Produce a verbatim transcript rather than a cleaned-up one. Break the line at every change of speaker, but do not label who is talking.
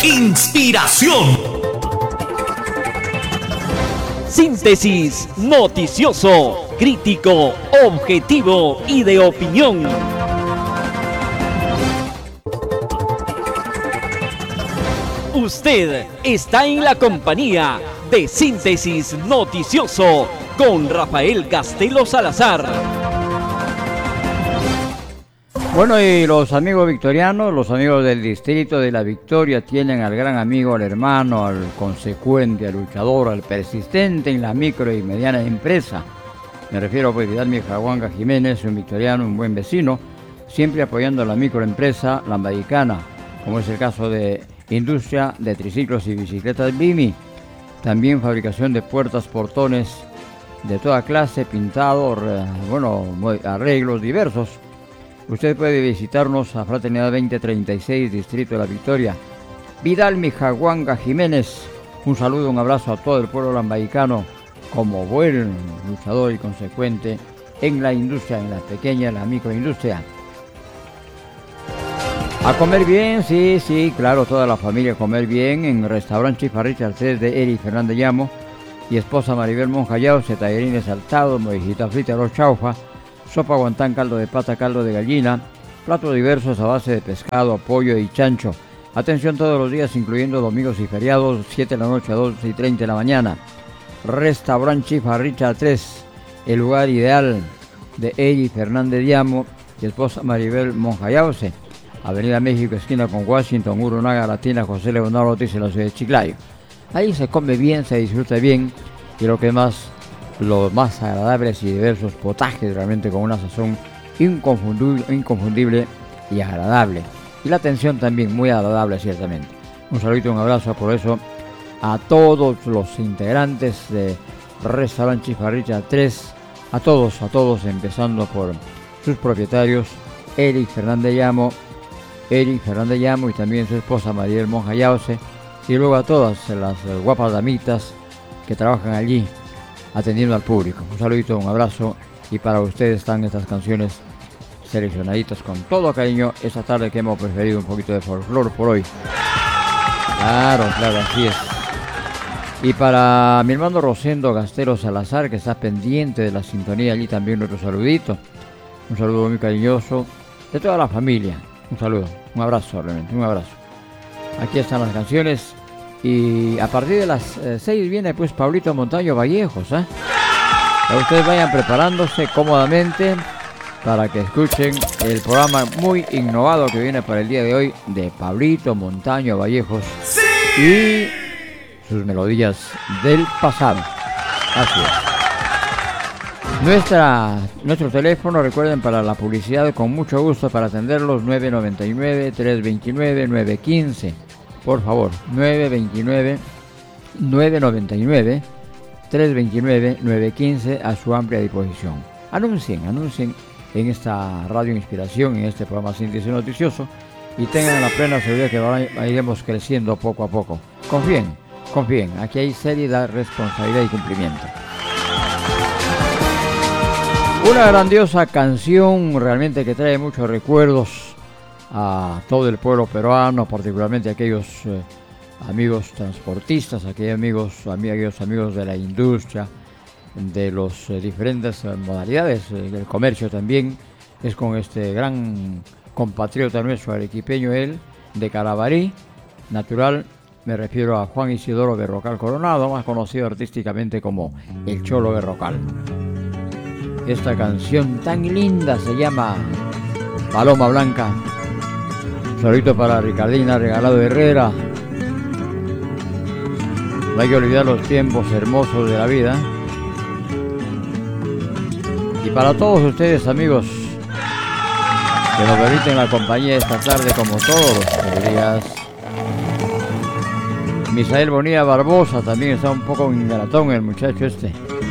inspiración.
Síntesis noticioso, crítico, objetivo y de opinión. Usted está en la compañía de Síntesis Noticioso con Rafael Castelo Salazar.
Bueno, y los amigos victorianos, los amigos del distrito de La Victoria tienen al gran amigo, al hermano, al consecuente, al luchador, al persistente en la micro y mediana empresa. Me refiero a pues, Vidal Mijahuanga Jiménez, un victoriano, un buen vecino, siempre apoyando a la microempresa lambaicana, como es el caso de industria de triciclos y bicicletas B I M I, también fabricación de puertas, portones de toda clase, pintado, bueno, arreglos diversos. Usted puede visitarnos a Fraternidad veinte treinta y seis, Distrito de La Victoria. Vidal Mijahuanga Jiménez, un saludo, un abrazo a todo el pueblo lambaicano como buen luchador y consecuente en la industria, en la pequeña, en la microindustria. A comer bien, sí, sí, claro, toda la familia comer bien en el restaurante Chifa Richard tres de Eri Fernández Llamo y esposa Maribel Monjayao, tallarines saltados, mojita frita, arroz chaufa, sopa guantán, caldo de pata, caldo de gallina, platos diversos a base de pescado, pollo y chancho. Atención todos los días, incluyendo domingos y feriados, siete de la noche a doce y treinta de la mañana. Restaurante Chifa Richard tres, el lugar ideal de Eri Fernández Llamo y esposa Maribel Monjayao, Avenida México, esquina con Washington, Urunaga, Latina, José Leonardo Ortiz, en la ciudad de Chiclayo. Ahí se come bien, se disfruta bien y lo que más, los más agradables y diversos potajes realmente con una sazón inconfundible, inconfundible y agradable. Y la atención también muy agradable ciertamente. Un saludito, un abrazo por eso a todos los integrantes de Restaurante Chifa Richard tres, a todos, a todos, empezando por sus propietarios, Eric Fernández Llamo, Eric Fernández Llamo y también su esposa Mariel Monjayao, y luego a todas las guapas damitas que trabajan allí atendiendo al público. Un saludito, un abrazo y para ustedes están estas canciones seleccionaditas con todo cariño esta tarde que hemos preferido un poquito de folclore por hoy. Claro, claro, así es. Y para mi hermano Rosendo Castelo Salazar, que está pendiente de la sintonía, allí también nuestro saludito. Un saludo muy cariñoso de toda la familia. Un saludo, un abrazo realmente, un abrazo. Aquí están las canciones y a partir de las eh, seis viene pues Pablito Montaño Vallejos, ¿eh? Para ustedes vayan preparándose cómodamente para que escuchen el programa muy innovado que viene para el día de hoy de Pablito Montaño Vallejos ¡sí! Y sus melodías del pasado. Así es. Nuestra, nuestro teléfono, recuerden, para la publicidad, con mucho gusto para atenderlos, nueve nueve nueve, tres dos nueve, nueve uno cinco. Por favor, nueve dos nueve, nueve nueve nueve, tres dos nueve, nueve uno cinco a su amplia disposición. Anuncien, anuncien en esta Radio Inspiración, en este programa Síntesis Noticioso, y tengan la plena seguridad que iremos creciendo poco a poco. Confíen, confíen, aquí hay seriedad, responsabilidad y cumplimiento. Una grandiosa canción realmente que trae muchos recuerdos a todo el pueblo peruano, particularmente a aquellos eh, amigos transportistas, aquellos amigos, aquellos amigos de la industria, de las eh, diferentes eh, modalidades eh, del comercio también. Es con este gran compatriota nuestro, arequipeño él, de Carabarí, natural, me refiero a Juan Isidoro Berrocal Coronado, más conocido artísticamente como el Cholo Berrocal. Esta canción tan linda se llama Paloma Blanca. Un saludito para Ricardina Regalado Herrera. No hay que olvidar los tiempos hermosos de la vida. Y para todos ustedes, amigos, que nos permiten la compañía esta tarde como todos los días. Misael Bonilla Barbosa también está un poco ingratón el muchacho este.